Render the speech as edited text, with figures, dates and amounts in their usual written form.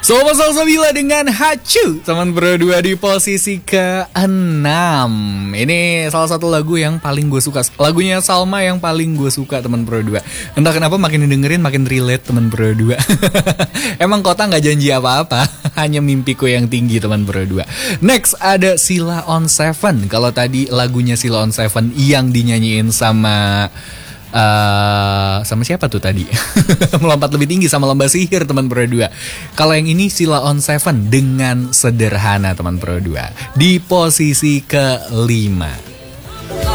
Sobat Salsabila dengan Hacu, teman berdua di posisi ke-6. Ini salah satu lagu yang paling gue suka. Lagunya Salma yang paling gue suka, teman berdua. Entah kenapa makin dengerin makin relate, teman berdua. Emang kota gak janji apa-apa, hanya mimpiku yang tinggi, teman berdua. Next ada Sheila on 7. Kalau tadi lagunya Sheila on 7 yang dinyanyiin sama siapa tuh tadi? Melompat lebih tinggi sama Lomba Sihir, teman berdua. Kalau yang ini Sheila on 7 dengan Sederhana, teman berdua. Di posisi ke-5.